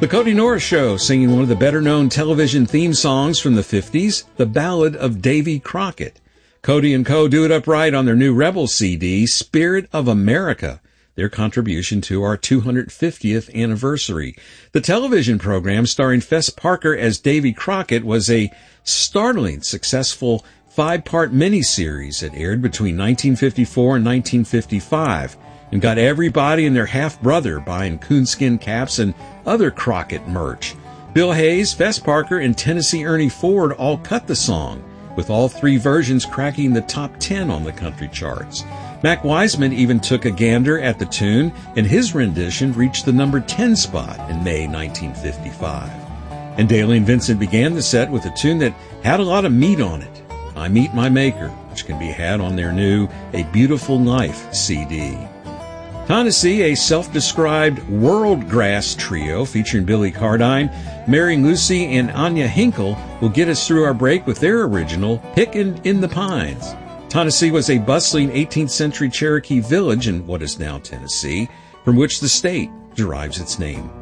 The Cody Norris Show, singing one of the better-known television theme songs from the 50s, The Ballad of Davy Crockett. Cody and Co. do it upright on their new Rebel CD, Spirit of America, their contribution to our 250th anniversary. The television program starring Fess Parker as Davy Crockett was a startling, successful 5-part miniseries that aired between 1954 and 1955 and got everybody and their half-brother buying coonskin caps and other Crockett merch. Bill Hayes, Fess Parker, and Tennessee Ernie Ford all cut the song, with all 3 versions cracking the top 10 on the country charts. Mac Wiseman even took a gander at the tune, and his rendition reached the number 10 spot in May 1955. And Dailey and Vincent began the set with a tune that had a lot of meat on it, I Meet My Maker, which can be had on their new A Beautiful Life CD. Tennessee, a self-described world grass trio featuring Billy Cardine, Mary Lucy, and Anya Hinkle will get us through our break with their original Pickin' in the Pines. Tennessee was a bustling 18th century Cherokee village in what is now Tennessee, from which the state derives its name.